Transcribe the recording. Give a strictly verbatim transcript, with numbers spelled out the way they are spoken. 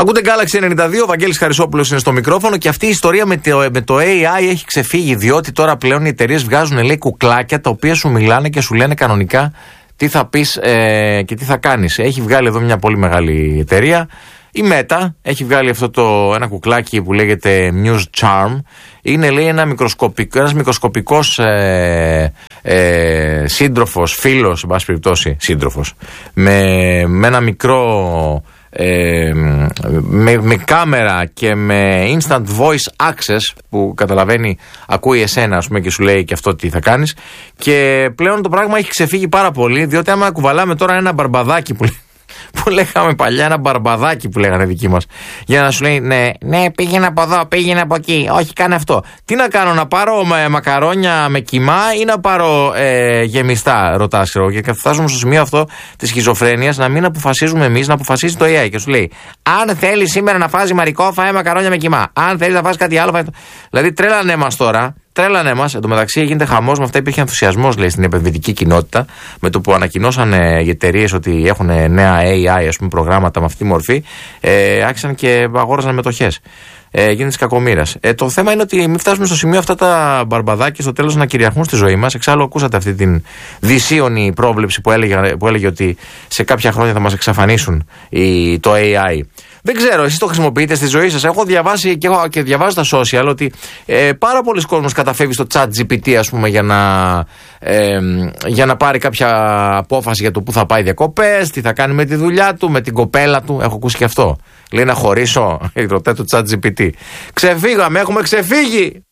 Ακούτε Galaxy ενενήντα δύο, ο Βαγγέλης Χαρισόπουλος είναι στο μικρόφωνο και αυτή η ιστορία με το, με το έι άι έχει ξεφύγει, διότι τώρα πλέον οι εταιρείες βγάζουν, λέει, κουκλάκια τα οποία σου μιλάνε και σου λένε κανονικά τι θα πεις ε, και τι θα κάνεις. Έχει βγάλει εδώ μια πολύ μεγάλη εταιρεία. Η Meta έχει βγάλει αυτό το ένα κουκλάκι που λέγεται Muse Charm. Είναι, λέει, ένα μικροσκοπικό, ένας μικροσκοπικός ε, ε, σύντροφος, φίλος, εν πάση περιπτώσει, σύντροφος, με, με ένα μικρό, ε, με, με κάμερα και με instant voice access που καταλαβαίνει, ακούει εσένα, ας πούμε, και σου λέει και αυτό τι θα κάνεις. Και πλέον το πράγμα έχει ξεφύγει πάρα πολύ, διότι άμα κουβαλάμε τώρα ένα μπαρμπαδάκι που που λέγαμε παλιά, ένα μπαρμπαδάκι που λέγανε δικοί μας, για να σου λέει ναι, ναι, πήγαινε από εδώ, πήγαινε από εκεί, όχι, κάνε αυτό. Τι να κάνω, να πάρω με, μακαρόνια με κιμά ή να πάρω ε, γεμιστά, ρωτάς, ξέρω. Και φτάσουμε στο σημείο αυτό της σχιζοφρένειας, να μην αποφασίζουμε εμείς, να αποφασίζει το έι άι. Και σου λέει, αν θέλεις σήμερα να φας μαρικό, φάε μακαρόνια με κιμά. Αν θέλεις να φας κάτι άλλο, φάε. Δηλαδή, τρέλανε μας τώρα. Τρέλανε μας. Εν τω μεταξύ γίνεται χαμός με αυτά, υπήρχε ενθουσιασμός, λέει, στην επενδυτική κοινότητα με το που ανακοινώσαν οι εταιρείες ότι έχουν νέα έι άι, ας πούμε, προγράμματα με αυτή τη μορφή. Ε, άρχισαν και αγόραζαν μετοχές. Ε, γίνεται της κακομοίρας. Ε, το θέμα είναι ότι μην φτάσουμε στο σημείο αυτά τα μπαρμπαδάκια στο τέλος να κυριαρχούν στη ζωή μας. Εξάλλου, ακούσατε αυτή την δυσίωνη πρόβλεψη που έλεγε, που έλεγε ότι σε κάποια χρόνια θα μας εξαφανίσουν η, το έι άι. Δεν ξέρω, εσείς το χρησιμοποιείτε στη ζωή σας? Έχω διαβάσει και, έχω, και διαβάζω στα social ότι ε, πάρα πολλοί κόσμος καταφεύγει στο chat τζι πι τι, ας πούμε, για να, ε, για να πάρει κάποια απόφαση για το που θα πάει διακοπές, τι θα κάνει με τη δουλειά του, με την κοπέλα του. Έχω ακούσει και αυτό. Λέει να χωρίσω, ρωτάει το chat τζι πι τι. Ξεφύγαμε, έχουμε ξεφύγει.